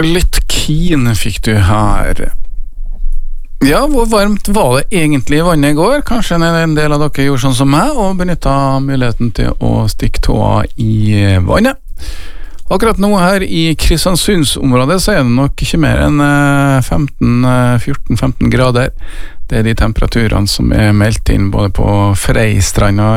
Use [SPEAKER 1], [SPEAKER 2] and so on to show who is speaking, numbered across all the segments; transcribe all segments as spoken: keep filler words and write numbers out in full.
[SPEAKER 1] Litt Keen fikk du her. Ja, hvor varmt var det egentlig i vannet i går? Kanskje en del av dere gjorde sånn som meg og benyttet muligheten til å stikke tåa i vannet. Akkurat nå her i Kristiansundsområdet så er det nok ikke mer enn femten fjorten femten grader. Det er de temperaturene som er meldt inn både på Freistranda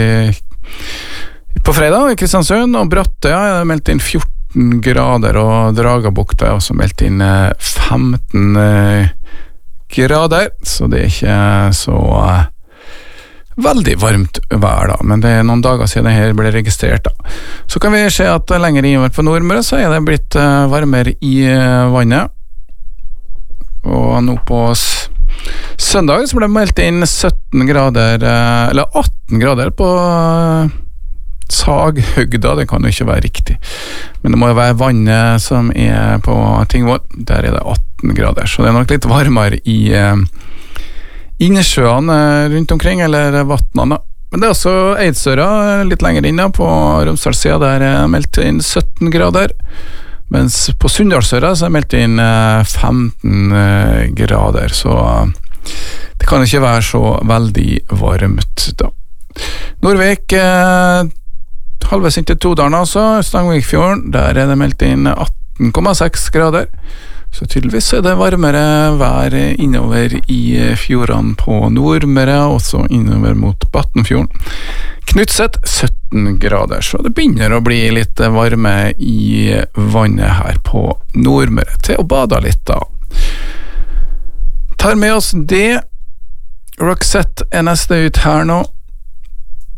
[SPEAKER 1] på fredag i Kristiansund, og Brattøya er det meldt inn fjorten grader, og Dragabukta er også meldt inn femten grader, så det er ikke så uh, veldig varmt vær da, men det er noen dager siden det her ble registrert da. Så kan vi se at lenger innover på Nordmøre så er det blitt uh, varmere i uh, vannet, og nå på s- søndag så ble det meldt inn sytten grader, uh, eller atten grader på uh, Saghøgda, det kan jo ikke være riktig, men det må jo være vannet som er på Tingvoll, der er det atten grader, så det er nok litt varmere i eh, innsjøene rundt omkring, eller vattnene. Men det er også Eidsøra litt lenger inne på Romsdalssida, der er meldt inn sytten grader, mens på Sunndalsøra så er meldt inn eh, femten eh, grader, så eh, det kan ikke være så veldig varmt da. Nordvik eh, halvveis inntil Todalen altså, Stangvikfjorden, der er det meldt inn atten komma seks grader, så tydeligvis er det varmere vær innover i fjordene på Nordmøre, også innover mot Battenfjorden. Knutset sytten grader, så det begynner å bli litt varme i vannet her på Nordmøre, til å bade litt da. Tar med oss det. Roxette er neste ut her nå.